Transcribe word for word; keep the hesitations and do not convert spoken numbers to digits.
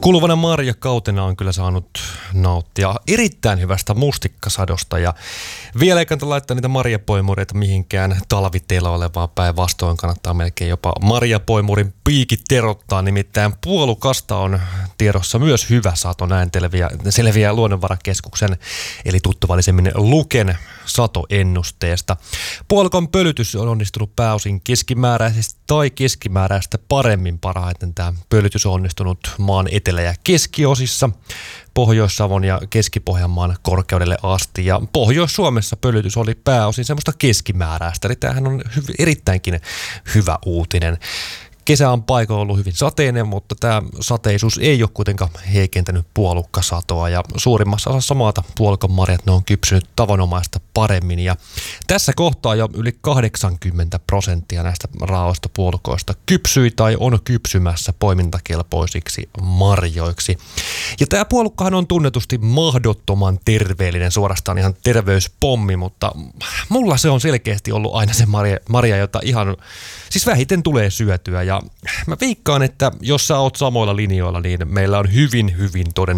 Kuluvana marjakautena on kyllä saanut nauttia erittäin hyvästä mustikkasadosta ja vielä ei kannata laittaa niitä marjapoimureita mihinkään talviteloille, vaan päinvastoin kannattaa melkein jopa marjapoimurin piikit terottaa, nimittäin puolukasta on tiedossa myös hyvä sato, näin selviää, selviää Luonnonvarakeskuksen eli tuttavallisemmin Luken satoennusteesta. Puolukon pölytys on onnistunut pääosin keskimääräisesti tai keskimääräistä paremmin. Parhaiten tämä pölytys on onnistunut maan etelä- ja keskiosissa, Pohjois-Savon ja Keski-Pohjanmaan korkeudelle asti. Ja Pohjois-Suomessa pölytys oli pääosin semmoista keskimääräistä, eli tämähän on hyv- erittäinkin hyvä uutinen. Kesä on paikoin ollut hyvin sateinen, mutta tämä sateisuus ei ole kuitenkaan heikentänyt puolukkasatoa ja suurimmassa osassa maata puolukon marjat ne on kypsynyt tavanomaista paremmin ja tässä kohtaa jo yli kahdeksankymmentä prosenttia näistä raoista puolukoista kypsyi tai on kypsymässä poimintakelpoisiksi marjoiksi. Ja tämä puolukkahan on tunnetusti mahdottoman terveellinen, suorastaan ihan terveyspommi, mutta mulla se on selkeästi ollut aina se marja, marja jota ihan siis vähiten tulee syötyä ja mä veikkaan, että jos sä oot samoilla linjoilla, niin meillä on hyvin, hyvin todennäköisesti